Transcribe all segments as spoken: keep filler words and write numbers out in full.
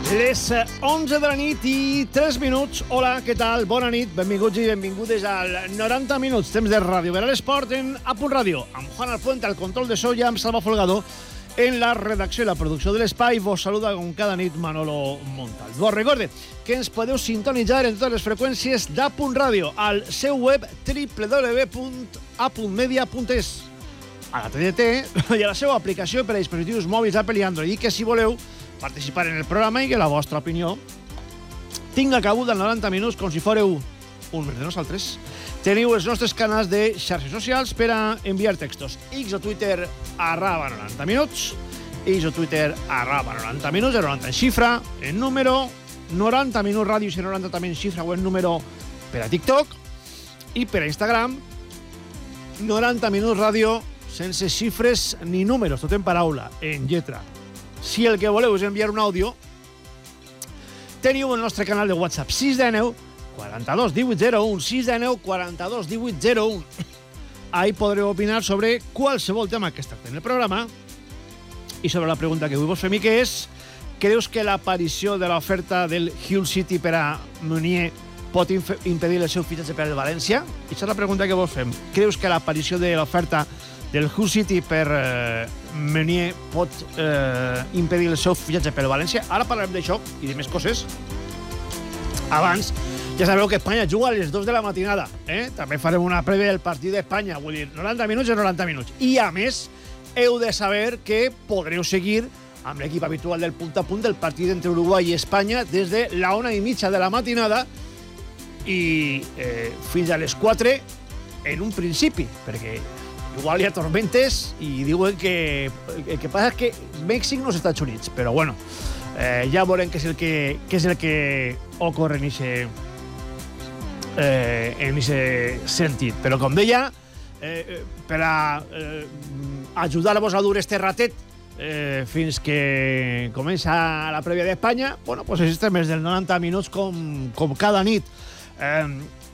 Les onze de la nit i tres minuts. Hola, què tal? Bona nit, benvinguts i benvingudes al noranta minuts, temps de ràdio per a l'esport en A Punt Ràdio, amb Juan Alfuente al control de so i amb Salva Folgado en la redacció i la producció de l'espai. Vos saluda com cada nit Manolo Montal. Vos recorde que ens podeu sintonitzar en totes les freqüències d'A Punt Ràdio al seu web w w w punt a punt media punt es, a la T D T i a la seva aplicació per a dispositius mòbils Apple i Android, i que si voleu participar en el programa i que la vostra opinió tinga cabuda en noranta minuts com si fóreu un més de nosaltres, teniu els nostres canals de xarxes socials per a enviar textos. X o Twitter arroba noranta minuts, X o Twitter arroba noranta minuts, el noranta en xifra, en número, noranta minuts ràdio i noranta també en xifra o en número per a TikTok, i per a Instagram, noranta minuts ràdio sense xifres ni números, tot en paraula, en lletra. Si el que voleu és enviar un àudio, teniu el nostre canal de WhatsApp sis cents nou quaranta-dos divuit zero un, sis cents nou quaranta-dos divuit zero un. Ahí podreu opinar sobre qualsevol tema que es tracta en el programa i sobre la pregunta que avui vos fem, i que és: creus que l'aparició de l'oferta del Hull City per a Meunier pot impedir el seu fitxatge per al València? I això és la pregunta que vos fem. Creus que l'aparició de l'oferta del Hull City per eh, Meunier pot eh, impedir el seu fitxatge per al València? Ara parlarem d'això i de més coses. Abans, ja sabeu que Espanya juga a les dues de la matinada. Eh? També farem una prèvia del partit d'Espanya. Vull dir, noranta minuts i noranta minuts. I, a més, heu de saber que podreu seguir amb l'equip habitual del punt a punt del partit entre Uruguai i Espanya des de la una i mitja de la matinada i eh, fins a les quatre en un principi, perquè igual hi ha tormentes i diuen que el que passa és que Mèxic no és Estats Units, però bueno, eh, ja veurem què és el que, què és el que ocorre en aquest eh, en aquest sentit. Però com deia, eh, per a eh, ajudar-vos a dur este ratet eh, fins que comença la prèvia d'Espanya, bueno, pues existem més del noranta minuts com, com cada nit. Eh,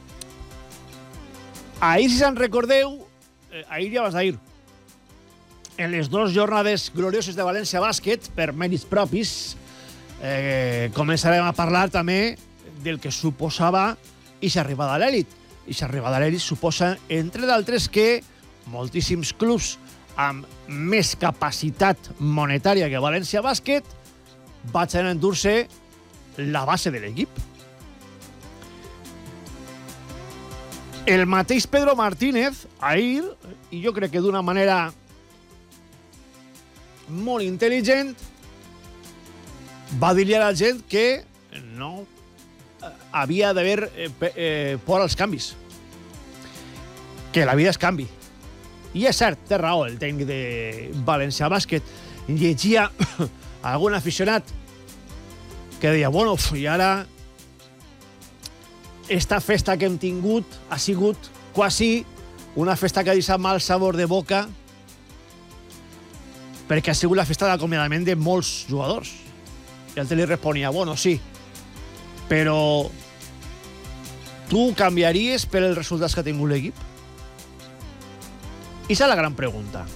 ahir, si se'n recordeu, ahir ja vas a ir en les dues jornades glorioses de València Bàsquet per mèrits propis, eh, començarem a parlar també del que suposava ixa arribada a l'èlit. Ixa arribada a l'èlit suposa, entre d'altres, que moltíssims clubs amb més capacitat monetària que València Bàsquet vagin a endur-se la base de l'equip. El mateix Pedro Martínez, ahir, i jo crec que d'una manera molt intel·ligent, va dir-li a la gent que no havia d'haver eh, eh, por als canvis, que la vida és canvi. I és cert, té raó el tècnic de València Bàsquet. Llegia algun aficionat que deia, bueno, i ara esta festa que hem tingut ha sigut quasi una festa que ha deixat mal sabor de boca, perquè ha sigut la festa d'acomiadament de molts jugadors. I el te li responia, bueno, sí, però tu canviaries per els resultats que ha tingut l'equip? I és la gran pregunta.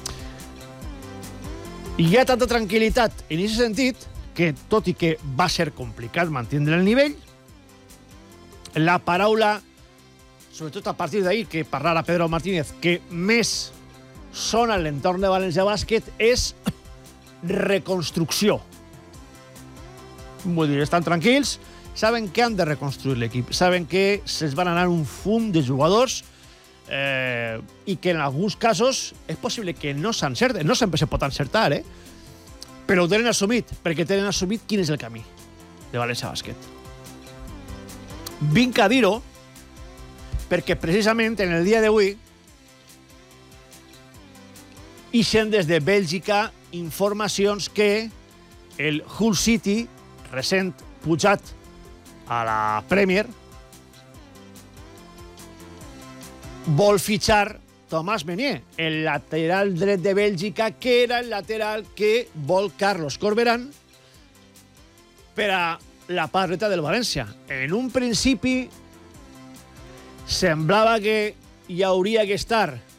I hi ha tanta tranquil·litat en aquest sentit que, tot i que va ser complicat mantenir el nivell, la paraula, sobretot a partir d'ahir, que parlarà Pedro Martínez, que més sona en l'entorn de València Bàsquet, és reconstrucció. Vull dir, estan tranquils, saben que han de reconstruir l'equip, saben que se'ls van anar un fum de jugadors eh, i que en alguns casos és possible que no s'encerten, no sempre se pot encertar, eh? Però ho tenen assumit, perquè tenen assumit quin és el camí de València Bàsquet. Vinc a dir-ho perquè precisament en el dia d'avui ixen des de Bèlgica informacions que el Hull City, recent pujat a la Premier, vol fitxar Thomas Meunier, el lateral dret de Bèlgica, que era el lateral que vol Carlos Corberán per a la part dreta del València. En un principi semblava que hi hauria que estar